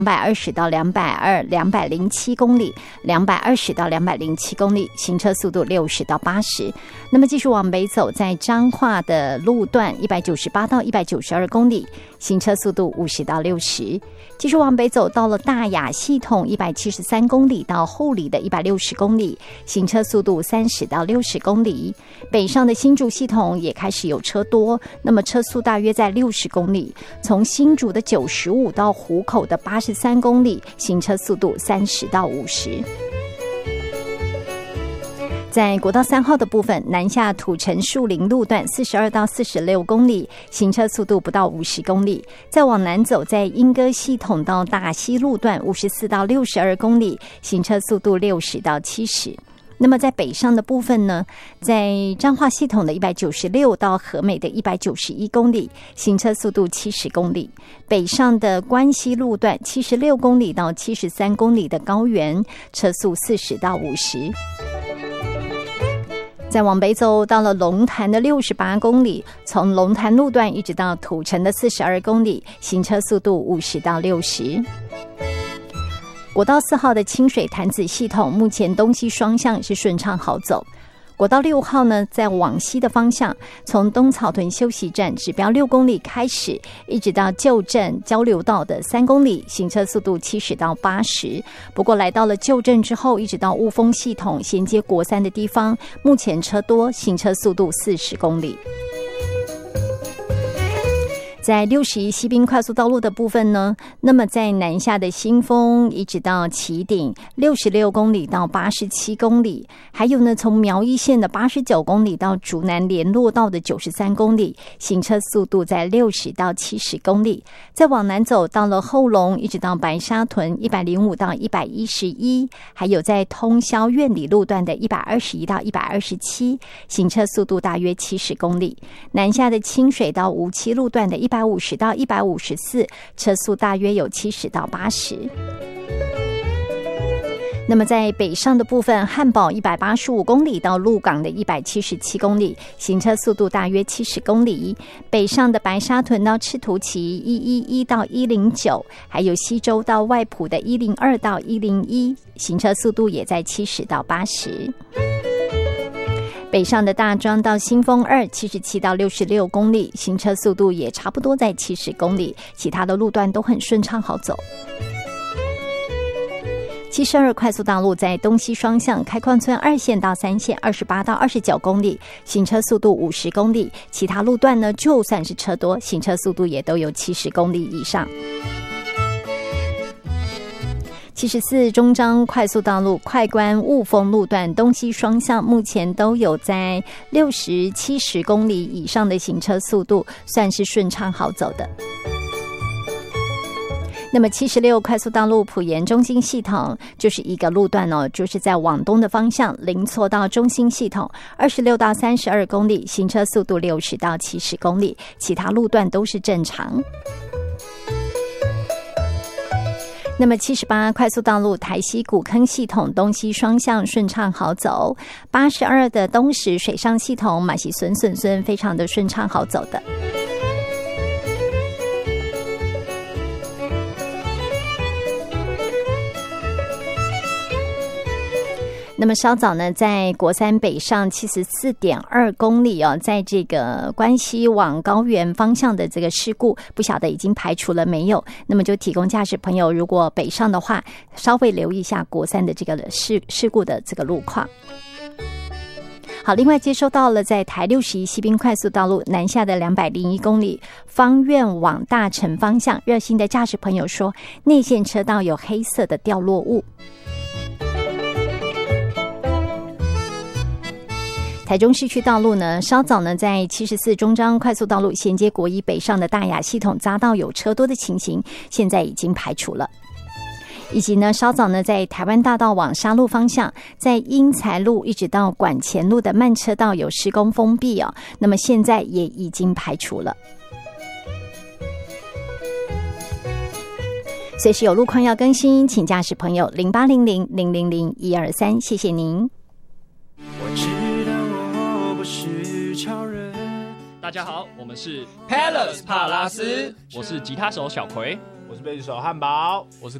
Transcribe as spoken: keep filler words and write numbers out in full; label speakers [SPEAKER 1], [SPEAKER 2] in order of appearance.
[SPEAKER 1] 百二十到两百二两百零七公里，两百二十到两百零七公里，行车速度六十到八十。那么继续往北走，在彰化的路段一百九十八到一百九十二公里，行车速度五十到六十。继续往北走，到了大雅系统一百七十三公里到后里的一百六十公里，行车速度三十到六十公里。北上的新竹系统也开始有车多，那么车速大约在六十公里。从新竹的九十五到湖口的八十三公里，行车速度三十到五十。在国道三号的部分，南下土城树林路段四十二到四十六公里，行车速度不到五十公里。再往南走，在莺歌系统到大溪路段五十四到六十二公里，行车速度六十到七十。那么在北上的部分呢，在彰化系统的一百九十六到和美的一百九十一公里，行车速度七十公里。北上的关西路段七十六公里到七十三公里的高原，车速四十到五十。再往北走，到了龙潭的六十八公里，从龙潭路段一直到土城的四十二公里，行车速度五十到六十。国道四号的清水潭子系统，目前东西双向是顺畅好走。国道六号呢，在往西的方向，从东草屯休息站指标六公里开始，一直到旧镇交流道的三公里，行车速度七十到八十。不过来到了旧镇之后，一直到雾峰系统衔接国三的地方，目前车多，行车速度四十公里。在六十一西滨快速道路的部分呢，那么在南下的新丰一直到旗顶六十六公里到八十七公里，还有呢从苗栗县的八十九公里到竹南联络道的九十三公里，行车速度在六十到七十公里。再往南走，到了后龙一直到白沙屯一百零五到一百一十一，还有在通霄苑里路段的一百二十一到一百二十七，行车速度大约七十公里。南下的清水到梧栖路段的一百五十到一百五十四，车速大约有七十到八十。那么在北上的部分，汉宝一百八十五公里到鹿港的一百七十七公里，行车速度大约七十公里。北上的白沙屯到赤土崎一一一到一零九，还有西周到外埔的一零二到一零一，行车速度也在七十到八十。北上的大庄到新丰二七十七到六十六公里，行车速度也差不多在七十公里，其他的路段都很顺畅好走。七十二快速道路在东西双向，开矿村二线到三线二十八到二十九公里，行车速度五十公里，其他路段呢，就算是车多，行车速度也都有七十公里以上。七十四中彰快速道路快关雾峰路段东西双向，目前都有在六十、七十公里以上的行车速度，算是顺畅好走的。那么七十六快速道路埔盐中心系统就是一个路段哦，就是在往东的方向林错到中心系统二十六到三十二公里，行车速度六十到七十公里，其他路段都是正常。那么七十八快速道路台西古坑系统东西双向顺畅好走，八十二的东石水上系统马西顺顺顺非常的顺畅好走的。那么稍早呢，在国三北上七十四点二公里哦，在这个关西往高原方向的这个事故，不晓得已经排除了没有？那么就提供驾驶朋友，如果北上的话，稍微留意一下国三的这个事事故的这个路况。好，另外接收到了在台六十一西滨快速道路南下的两百零一公里，方院往大城方向，热心的驾驶朋友说，内线车道有黑色的掉落物。台中市区道路呢，稍早呢，在七十四中彰快速道路衔接国一北上的大雅系统匝道有车多的情形，现在已经排除了。以及呢，稍早呢，在台湾大道往沙鹿方向，在英才路一直到管前路的慢车道有施工封闭哦，那么现在也已经排除了。随时有路况要更新，请驾驶朋友零八零零零零零一二三，谢谢您。
[SPEAKER 2] 我知道我不是超人。
[SPEAKER 3] 大家好，我们是 Palace 帕拉斯，我是吉他手小葵。 我是贝斯手汉堡，
[SPEAKER 4] 我是